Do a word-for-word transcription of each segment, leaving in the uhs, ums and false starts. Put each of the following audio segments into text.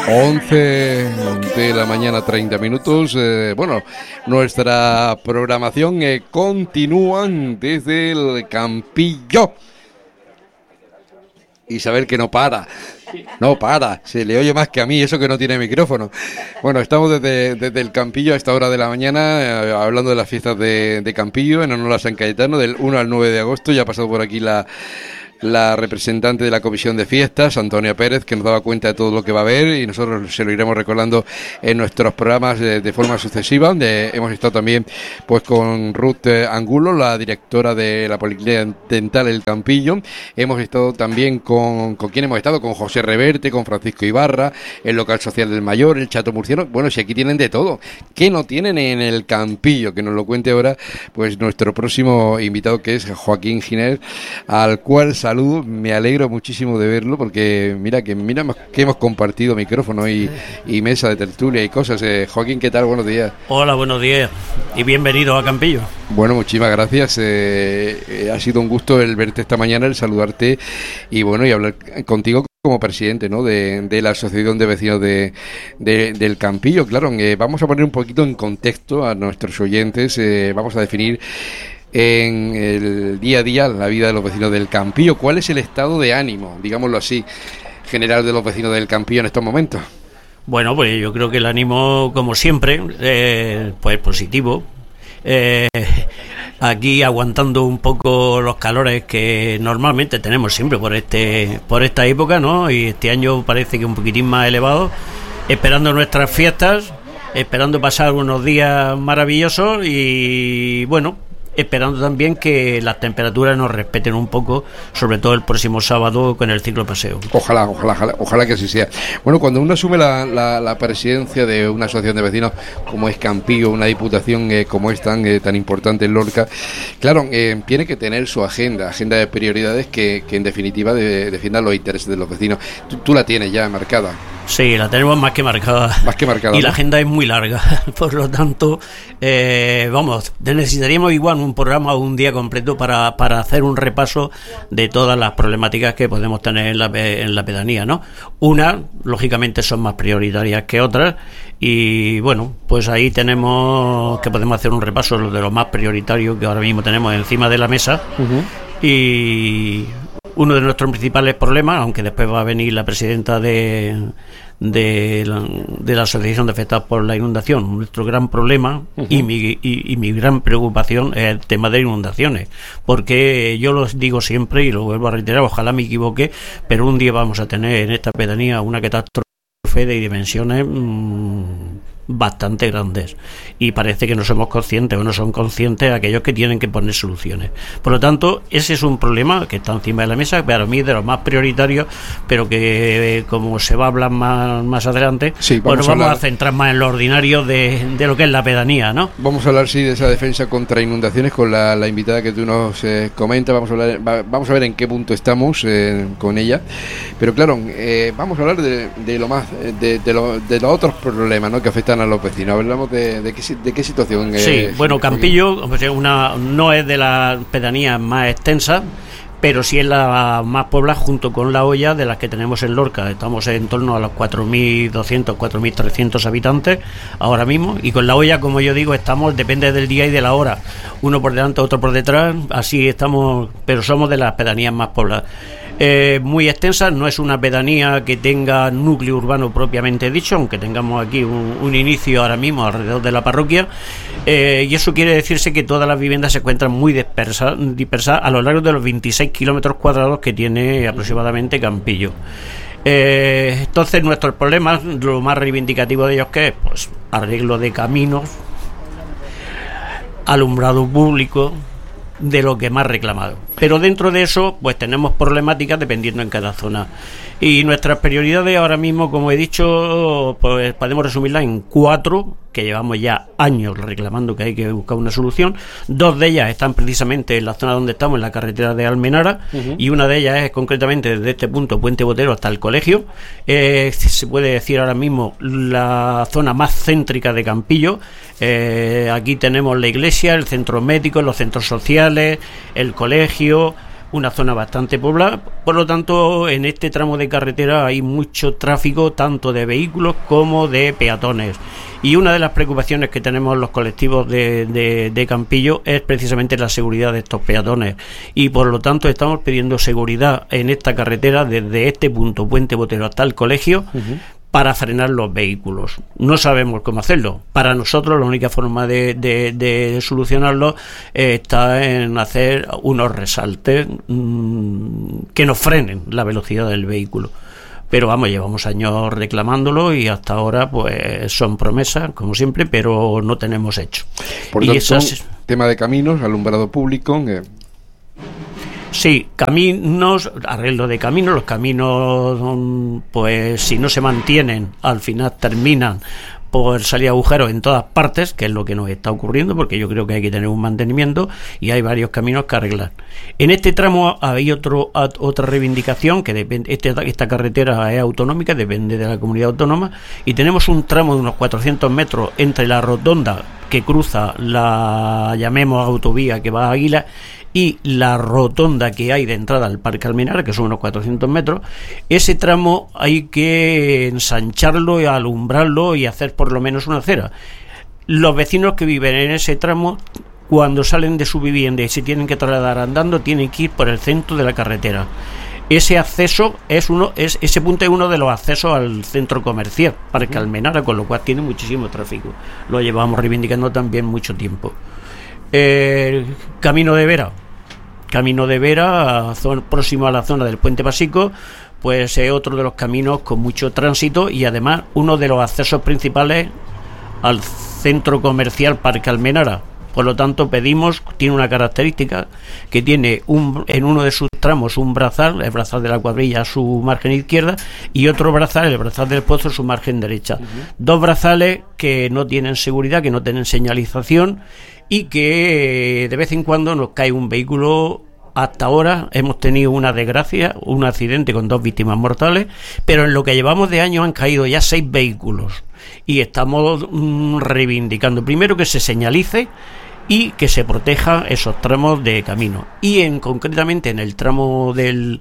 once de la mañana, treinta minutos. Eh, bueno, nuestra programación eh, continúan desde el Campillo. Isabel, que no para, no para, se le oye más que a mí, eso que no tiene micrófono. Bueno, estamos desde, desde el Campillo a esta hora de la mañana, eh, hablando de las fiestas de, de Campillo, en honor a San Cayetano, del uno al nueve de agosto. Ya ha pasado por aquí la... la representante de la Comisión de Fiestas, Antonia Pérez, que nos daba cuenta de todo lo que va a haber, y nosotros se lo iremos recordando en nuestros programas de, de forma sucesiva. De, hemos estado también pues con Ruth Angulo, la directora de la Policlínica Dental El Campillo. Hemos estado también con, ¿con quién hemos estado? Con José Reverte, con Francisco Ibarra, el local social del Mayor, el Chato Murciano. Bueno, si aquí tienen de todo, ¿qué no tienen en el Campillo? Que nos lo cuente ahora pues nuestro próximo invitado, que es Joaquín Giner, al cual saludo. Me alegro muchísimo de verlo, porque mira que mira que hemos compartido micrófono y, y mesa de tertulia y cosas. eh, Joaquín, ¿qué tal? Buenos días. Hola, buenos días y bienvenido a Campillo. Bueno, muchísimas gracias. eh, eh, ha sido un gusto el verte esta mañana, el saludarte y bueno, y hablar contigo como presidente, ¿no?, de, de la Asociación de Vecinos de, de del Campillo. Claro, eh, vamos a poner un poquito en contexto a nuestros oyentes. eh, vamos a definir en el día a día la vida de los vecinos del Campillo. ¿Cuál es el estado de ánimo, digámoslo así, general de los vecinos del Campillo en estos momentos? Bueno, pues yo creo que el ánimo, como siempre, eh, pues positivo. Eh, aquí aguantando un poco los calores que normalmente tenemos siempre por este por esta época, ¿no? Y este año parece que un poquitín más elevado, esperando nuestras fiestas, esperando pasar unos días maravillosos y bueno, esperando también que las temperaturas nos respeten un poco, sobre todo el próximo sábado con el ciclo paseo. Ojalá, ojalá, ojalá, ojalá que así sea. Bueno, cuando uno asume la, la, la presidencia de una asociación de vecinos como es Campillo, una diputación eh, como es tan, eh, tan importante en Lorca, claro, eh, tiene que tener su agenda, agenda de prioridades que, que en definitiva de, defienda los intereses de los vecinos. Tú, tú la tienes ya marcada. Sí, la tenemos más que marcada. Más que marcada. Y ¿no? La agenda es muy larga. Por lo tanto, eh, vamos, necesitaríamos igual un programa o un día completo para, para hacer un repaso de todas las problemáticas que podemos tener en la, en la pedanía, ¿no? Unas, lógicamente, son más prioritarias que otras. Y bueno, pues ahí tenemos que podemos hacer un repaso de lo más prioritario que ahora mismo tenemos encima de la mesa. Uh-huh. Y uno de nuestros principales problemas, aunque después va a venir la presidenta de, de, la, de la Asociación de Afectados por la Inundación, nuestro gran problema uh-huh. y, mi, y, y mi gran preocupación es el tema de inundaciones, porque yo lo digo siempre y lo vuelvo a reiterar, ojalá me equivoque, pero un día vamos a tener en esta pedanía una catástrofe de dimensiones mmm, bastante grandes y parece que no somos conscientes o no son conscientes aquellos que tienen que poner soluciones. Por lo tanto, ese es un problema que está encima de la mesa, para mí de los más prioritarios, pero que eh, como se va a hablar más, más adelante, sí, vamos, bueno, vamos a, a centrar más en lo ordinario de, de lo que es la pedanía, ¿no? Vamos a hablar, sí, de esa defensa contra inundaciones con la, la invitada que tú nos eh, comentas. Vamos a hablar, va, vamos a ver en qué punto estamos eh, con ella, pero claro, eh, vamos a hablar de, de lo más de, de, lo, de los otros problemas, ¿no?, que afectan a los vecinos. Hablamos de, de, qué, de qué situación. Sí, eh, bueno, Campillo una, no es de las pedanías más extensas, pero sí es la más poblada junto con La Hoya de las que tenemos en Lorca. Estamos en torno a los cuatro mil doscientos, cuatro mil trescientos habitantes ahora mismo, y con La Hoya, como yo digo, estamos, depende del día y de la hora, uno por delante, otro por detrás, así estamos, pero somos de las pedanías más pobladas. Eh, muy extensa, no es una pedanía que tenga núcleo urbano propiamente dicho, aunque tengamos aquí un, un inicio ahora mismo alrededor de la parroquia, eh, y eso quiere decirse que todas las viviendas se encuentran muy dispersas, dispersas a lo largo de los veintiséis kilómetros cuadrados que tiene aproximadamente Campillo. Eh, entonces nuestros problemas, lo más reivindicativo de ellos, que es pues arreglo de caminos, alumbrado público, de lo que más reclamado. Pero dentro de eso, pues tenemos problemáticas dependiendo en cada zona. Y nuestras prioridades ahora mismo, como he dicho, pues podemos resumirlas en cuatro, que llevamos ya años reclamando que hay que buscar una solución. Dos de ellas están precisamente en la zona donde estamos, en la carretera de Almenara, uh-huh. y una de ellas es concretamente desde este punto, Puente Botero, hasta el colegio. Eh, se puede decir ahora mismo la zona más céntrica de Campillo. Eh, aquí tenemos la iglesia, el centro médico, los centros sociales, el colegio, una zona bastante poblada, por lo tanto en este tramo de carretera hay mucho tráfico tanto de vehículos como de peatones, y una de las preocupaciones que tenemos los colectivos de, de, de Campillo es precisamente la seguridad de estos peatones, y por lo tanto estamos pidiendo seguridad en esta carretera desde este punto, Puente Botero, hasta el colegio, uh-huh, para frenar los vehículos. No sabemos cómo hacerlo. Para nosotros la única forma de, de, de solucionarlo eh, está en hacer unos resaltes mmm, que nos frenen la velocidad del vehículo. Pero vamos, llevamos años reclamándolo y hasta ahora pues son promesas, como siempre, pero no tenemos hecho. Por y tanto, esas... tema de caminos, alumbrado público... Eh... Sí, caminos, arreglo de caminos, los caminos, pues si no se mantienen, al final terminan por salir agujeros en todas partes, que es lo que nos está ocurriendo, porque yo creo que hay que tener un mantenimiento y hay varios caminos que arreglar. En este tramo hay otro, otra reivindicación, que depende, este, esta carretera es autonómica, depende de la comunidad autónoma, y tenemos un tramo de unos cuatrocientos metros entre la rotonda que cruza la, llamemos autovía, que va a Águila, y la rotonda que hay de entrada al Parque Almenara, que son unos cuatrocientos metros. Ese tramo hay que ensancharlo y alumbrarlo y hacer por lo menos una acera. Los vecinos que viven en ese tramo, cuando salen de su vivienda y se tienen que trasladar andando, tienen que ir por el centro de la carretera. Ese acceso es uno, es, ese punto es uno de los accesos al centro comercial, Parque Almenara, con lo cual tiene muchísimo tráfico. Lo llevamos reivindicando también mucho tiempo. Eh, Camino de Vera. Camino de Vera, zona, próximo a la zona del Puente Pasico, pues es otro de los caminos con mucho tránsito y además uno de los accesos principales al centro comercial Parque Almenara. Por lo tanto, pedimos, tiene una característica, que tiene un, en uno de sus tramos un brazal, el brazal de la Cuadrilla a su margen izquierda, y otro brazal, el brazal del Pozo, a su margen derecha. Uh-huh. Dos brazales que no tienen seguridad, que no tienen señalización, y que de vez en cuando nos cae un vehículo. Hasta ahora hemos tenido una desgracia, un accidente con dos víctimas mortales, pero en lo que llevamos de año han caído ya seis vehículos y estamos mmm, reivindicando primero que se señalice y que se proteja esos tramos de camino, y en concretamente en el tramo del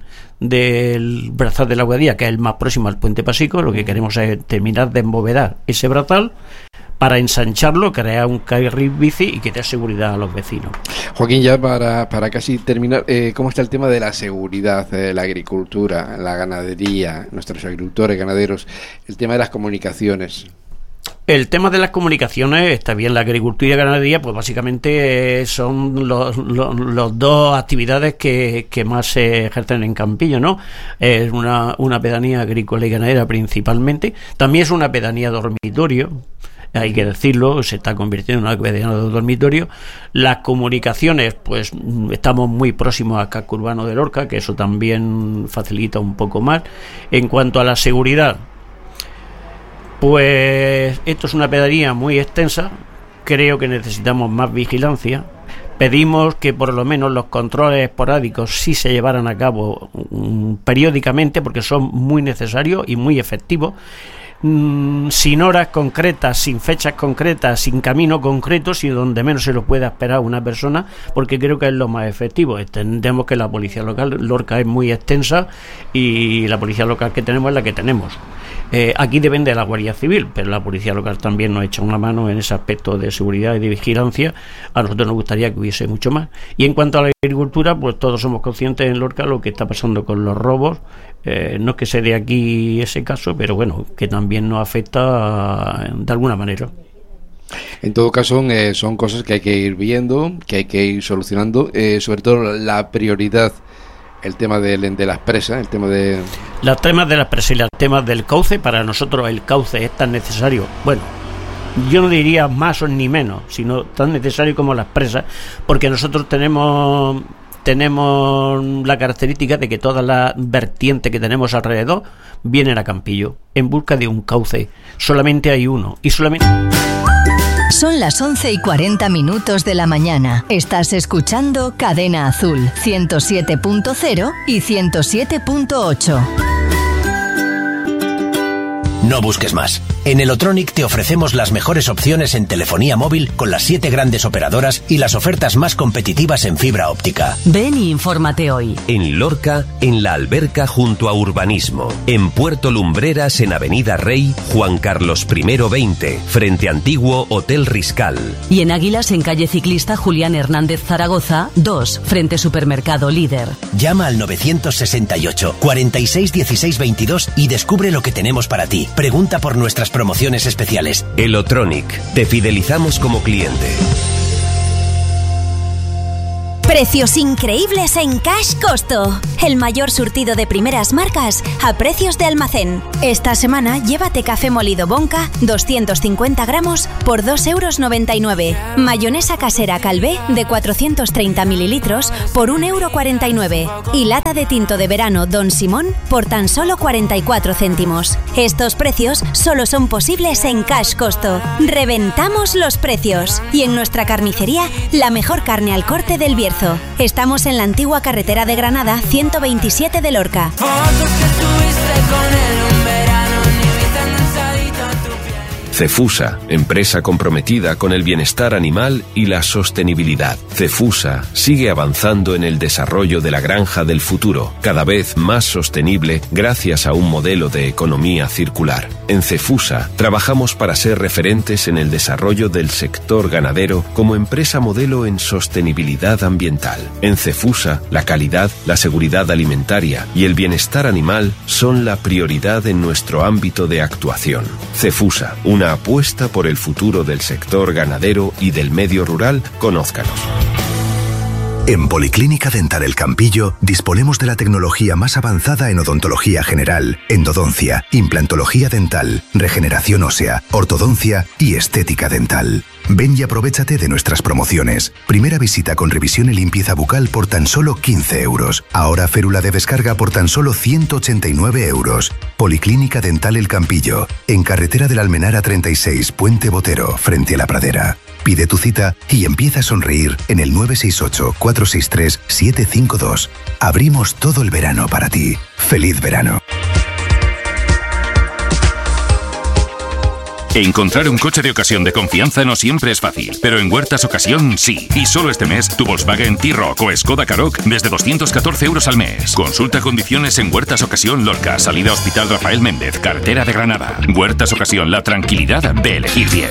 del brazal de la Guadilla, que es el más próximo al Puente Pasico, lo que queremos es terminar de embovedar ese brazal para ensancharlo, crear un carril bici y que dé seguridad a los vecinos. Joaquín, ya para, para casi terminar, eh, ¿cómo está el tema de la seguridad, de la agricultura, la ganadería, nuestros agricultores, ganaderos, el tema de las comunicaciones? El tema de las comunicaciones está bien. La agricultura y la ganadería, pues básicamente eh, son los, los, los dos actividades que, que más se ejercen en Campillo, ¿no? Es una, una pedanía agrícola y ganadera principalmente. También es una pedanía dormitorio, hay que decirlo, se está convirtiendo en una pedanía de dormitorio. Las comunicaciones, pues estamos muy próximos al casco urbano de Lorca, que eso también facilita un poco más. En cuanto a la seguridad, pues esto es una pedanía muy extensa, creo que necesitamos más vigilancia. Pedimos que por lo menos los controles esporádicos sí se llevaran a cabo um, periódicamente, porque son muy necesarios y muy efectivos, um, sin horas concretas, sin fechas concretas, sin camino concreto, sino donde menos se lo pueda esperar una persona, porque creo que es lo más efectivo. Entendemos que la policía local, Lorca es muy extensa y la policía local que tenemos es la que tenemos. Eh, aquí depende de la Guardia Civil, pero la policía local también nos echa una mano en ese aspecto de seguridad y de vigilancia. A nosotros nos gustaría que hubiese mucho más. Y en cuanto a la agricultura, pues todos somos conscientes en Lorca lo que está pasando con los robos. Eh, no es que se dé aquí ese caso, pero bueno, que también nos afecta de alguna manera. En todo caso, eh, son cosas que hay que ir viendo, que hay que ir solucionando, eh, sobre todo la prioridad. El tema de, de las presas, el tema de... Los temas de las presas y los temas del cauce, para nosotros el cauce es tan necesario, bueno, yo no diría más o ni menos, sino tan necesario como las presas, porque nosotros tenemos tenemos la característica de que toda la vertiente que tenemos alrededor vienen a Campillo en busca de un cauce. Solamente hay uno, y solamente... Son las once y cuarenta minutos de la mañana. Estás escuchando Cadena Azul, ciento siete punto cero y ciento siete punto ocho. No busques más. En Elotronic te ofrecemos las mejores opciones en telefonía móvil con las siete grandes operadoras y las ofertas más competitivas en fibra óptica. Ven y infórmate hoy. En Lorca, en La Alberca junto a Urbanismo. En Puerto Lumbreras, en Avenida Rey, Juan Carlos primero veinte, frente a antiguo Hotel Riscal. Y en Águilas, en calle Ciclista Julián Hernández Zaragoza, dos, frente Supermercado Líder. Llama al novecientos sesenta y ocho, cuarenta y seis, dieciséis, veintidós y descubre lo que tenemos para ti. Pregunta por nuestras promociones especiales. Elotronic, te fidelizamos como cliente. Precios increíbles en Cash Costo. El mayor surtido de primeras marcas a precios de almacén. Esta semana llévate café molido Bonca doscientos cincuenta gramos por dos euros noventa y nueve. Mayonesa casera Calvé de cuatrocientos treinta mililitros por un euro cuarenta y nueve. Y lata de tinto de verano Don Simón por tan solo cuarenta y cuatro céntimos. Estos precios solo son posibles en Cash Costo. Reventamos los precios. Y en nuestra carnicería, la mejor carne al corte del Bierzo. Estamos en la antigua carretera de Granada, ciento veintisiete de Lorca. Cefusa, empresa comprometida con el bienestar animal y la sostenibilidad. Cefusa sigue avanzando en el desarrollo de la granja del futuro, cada vez más sostenible gracias a un modelo de economía circular. En Cefusa trabajamos para ser referentes en el desarrollo del sector ganadero como empresa modelo en sostenibilidad ambiental. En Cefusa, la calidad, la seguridad alimentaria y el bienestar animal son la prioridad en nuestro ámbito de actuación. Cefusa, una apuesta por el futuro del sector ganadero y del medio rural. Conózcanos. En Policlínica Dental El Campillo disponemos de la tecnología más avanzada en odontología general, endodoncia, implantología dental, regeneración ósea, ortodoncia y estética dental. Ven y aprovéchate de nuestras promociones. Primera visita con revisión y limpieza bucal por tan solo quince euros. Ahora férula de descarga por tan solo ciento ochenta y nueve euros. Policlínica Dental El Campillo, en carretera del Almenara treinta y seis, Puente Botero, frente a la Pradera. Pide tu cita y empieza a sonreír en el nueve seis ocho, cuatro seis tres, siete cinco dos. Abrimos todo el verano para ti. ¡Feliz verano! Encontrar un coche de ocasión de confianza no siempre es fácil, pero en Huertas Ocasión sí. Y solo este mes, tu Volkswagen T-Roc o Skoda Karoq desde doscientos catorce euros al mes. Consulta condiciones en Huertas Ocasión Lorca, salida Hospital Rafael Méndez, carretera de Granada. Huertas Ocasión, la tranquilidad de elegir bien.